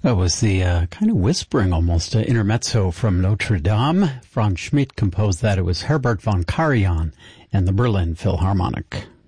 That was the kind of whispering, almost intermezzo from Notre Dame. Franz Schmidt composed that. It was Herbert von Karajan and the Berlin Philharmonic.